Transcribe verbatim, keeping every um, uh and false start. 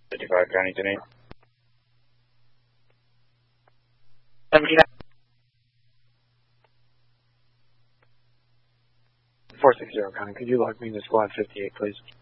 fifty-five, Connington eight. seventy-nine. four six zero, Connie. Could you log me into squad fifty-eight, please?